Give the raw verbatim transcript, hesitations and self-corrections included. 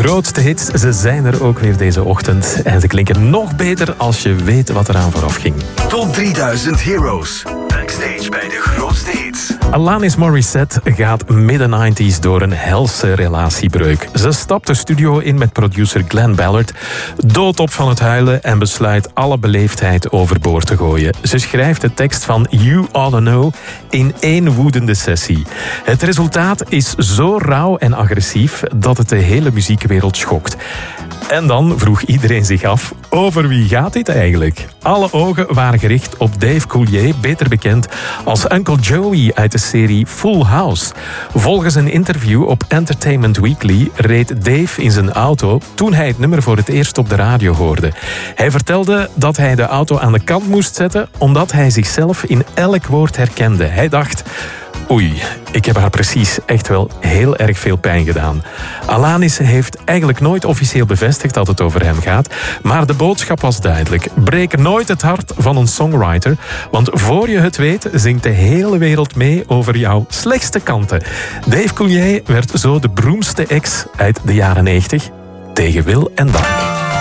grootste hits, ze zijn er ook weer deze ochtend. En ze klinken nog beter als je weet wat eraan vooraf ging. Top drieduizend Heroes. Backstage bij de grootste hits. Alanis Morissette gaat midden negentig door een helse relatiebreuk. Ze stapt de studio in met producer Glenn Ballard, doodop van het huilen en besluit alle beleefdheid overboord te gooien. Ze schrijft de tekst van You Oughta Know in één woedende sessie. Het resultaat is zo rauw en agressief dat het de hele muziekwereld schokt. En dan vroeg iedereen zich af, over wie gaat dit eigenlijk? Alle ogen waren gericht op Dave Coulier, beter bekend als Uncle Joey uit de serie Full House. Volgens een interview op Entertainment Weekly reed Dave in zijn auto toen hij het nummer voor het eerst op de radio hoorde. Hij vertelde dat hij de auto aan de kant moest zetten omdat hij zichzelf in elk woord herkende. Hij dacht, oei, ik heb haar precies echt wel heel erg veel pijn gedaan. Alanis heeft eigenlijk nooit officieel bevestigd dat het over hem gaat, maar de boodschap was duidelijk. Breek nooit het hart van een songwriter, want voor je het weet zingt de hele wereld mee over jouw slechtste kanten. Dave Coulier werd zo de beroemdste ex uit de jaren negentig, tegen wil en dank.